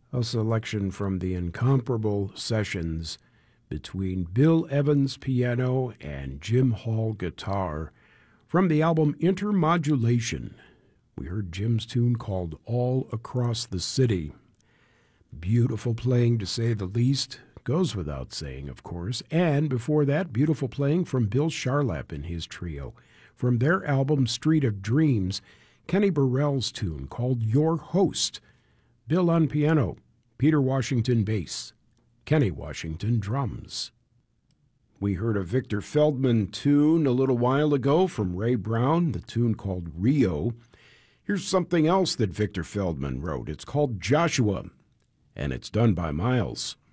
a selection from the incomparable sessions between Bill Evans piano and Jim Hall guitar from the album Intermodulation. We heard Jim's tune called All Across the City. Beautiful playing, to say the least. Goes without saying, of course. And before that, beautiful playing from Bill Charlap and his trio. From their album Street of Dreams, Kenny Burrell's tune called Your Host. Bill on piano, Peter Washington bass, Kenny Washington drums. We heard a Victor Feldman tune a little while ago from Ray Brown, the tune called Rio. Here's something else that Victor Feldman wrote. It's called Joshua, and it's done by Miles.